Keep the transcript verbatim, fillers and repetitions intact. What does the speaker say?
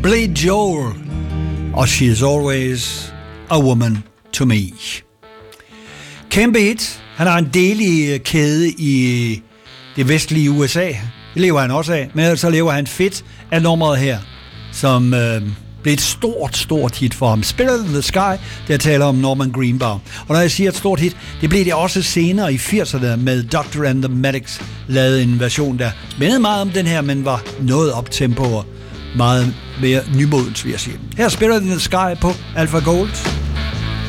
Billy Joel og She's Always a Woman to Me. Kæmpe hit. Han har en del i kæde i det vestlige U S A. Det lever han også af, men så lever han fedt af nummeret her, som øh, blev et stort, stort hit for ham. Spirit in the Sky, der taler om Norman Greenbaum. Og når jeg siger et stort hit, det blev det også senere i firserne med Doctor and the Medics, lavede en version, der mindede meget om den her, men var noget op tempo og meget mere nymodens, vil jeg sige. Her er Spirit in the Sky på Alpha Gold.